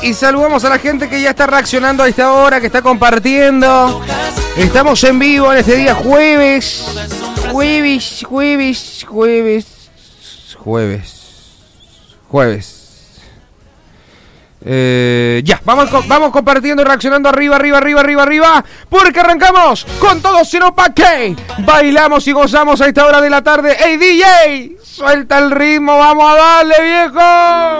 Y saludamos a la gente que ya está reaccionando a esta hora, que está compartiendo. Estamos en vivo en este día jueves. Ya, vamos compartiendo, reaccionando arriba, porque arrancamos con todo sino pa' qué. Bailamos y gozamos a esta hora de la tarde. ¡Ey, DJ! ¡Suelta el ritmo! ¡Vamos a darle, viejo!